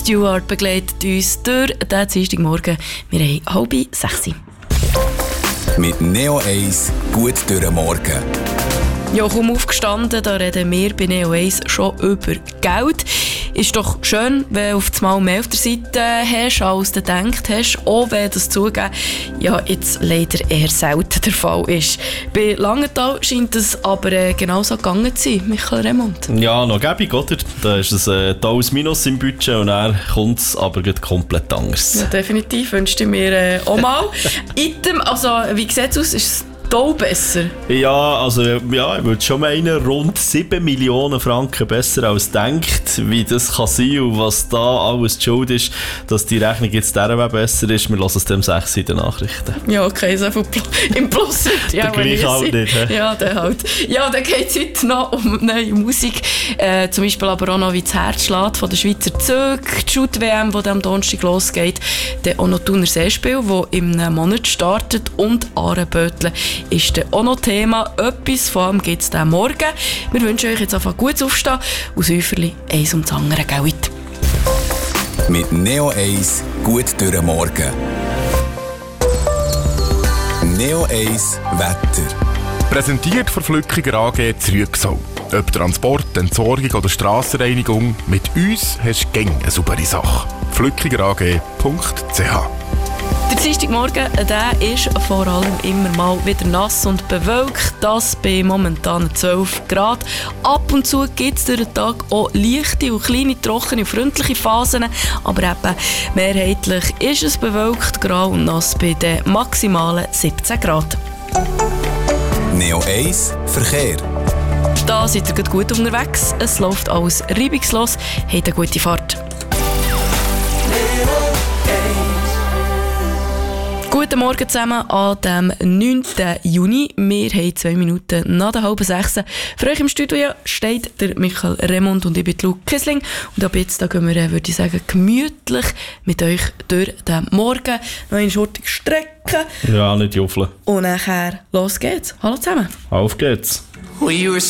Stewart begleitet uns durch den Dienstagmorgen. Wir haben 5:30. Mit Neo 1 gut durch den Morgen. Ja, kaum aufgestanden, da reden wir bei Neo 1 schon über Geld. Ist doch schön, wenn du auf das Mal mehr auf der Seite hast, als du gedacht hast, auch wenn das zugeben ja jetzt leider eher selten der Fall ist. Bei Langenthal scheint es aber genauso gegangen zu sein, Michael Remund. Ja, noch gäbig, oder? Da ist es ein tolles Minus im Budget und dann kommt es aber komplett anders. Ja, definitiv, wünschte ich mir auch mal. Item, also wie sieht es aus? Ist es toll besser? Ja, also ja, ich würde schon meinen, rund 7 Millionen Franken besser als gedacht, wie das kann sein und was da alles die Schuld ist, dass die Rechnung jetzt dieser besser ist. Wir hören es dem 6 in den Nachrichten. Ja, okay, so viel im Plus. Ja, der gleich halt nicht. He? Ja, der halt. Ja, dann geht es heute noch um neue Musik. Zum Beispiel aber auch noch wie das Herz schlägt von der Schweizer Züge, die Shoot-WM, die am Donnerstag losgeht, dann auch noch Thuner Seespiel, das im Monat startet, und Arenbötlen ist dann auch noch Thema. Etwas von allem gibt es diesen Morgen. Wir wünschen euch jetzt einfach gutes Aufstehen und Säuferli eins um das andere, gell? Mit Neo 1 gut durch den Morgen. Neo 1 Wetter. Präsentiert von Flückiger AG Zrügsau. Ob Transport, Entsorgung oder Strassenreinigung, mit uns hast du gäng eine saubere Sache. flückigerag.ch. Der Dienstagmorgen, der ist vor allem immer mal wieder nass und bewölkt. Das bei momentan 12 Grad. Ab und zu gibt es durch den Tag auch leichte und kleine, trockene und freundliche Phasen. Aber eben mehrheitlich ist es bewölkt, grau und nass bei den maximalen 17 Grad. Neo 1 Verkehr. Da seid ihr gut unterwegs. Es läuft alles reibungslos. Habt eine gute Fahrt. Guten Morgen zusammen an dem 9. Juni. Wir haben 2 Minuten nach der 5:30. Für euch im Studio steht der Michael Remund und ich bin Luke Kissling. Und ab jetzt da gehen wir, würde ich sagen, gemütlich mit euch durch den Morgen. Noch eine Schurte strecken. Ja, nicht juffeln. Und nachher los geht's. Hallo zusammen. Auf geht's. Well, you were